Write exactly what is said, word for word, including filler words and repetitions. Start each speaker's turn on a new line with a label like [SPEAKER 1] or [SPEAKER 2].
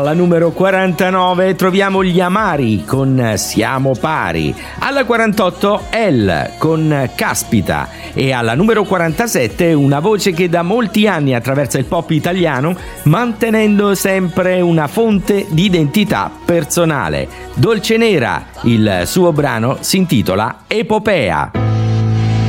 [SPEAKER 1] Alla numero quarantanove troviamo gli Amari con Siamo pari, alla quarantotto El con Caspita e alla numero quarantasette una voce che da molti anni attraversa il pop italiano mantenendo sempre una fonte di identità personale. Dolcenera, il suo brano si intitola Epopea.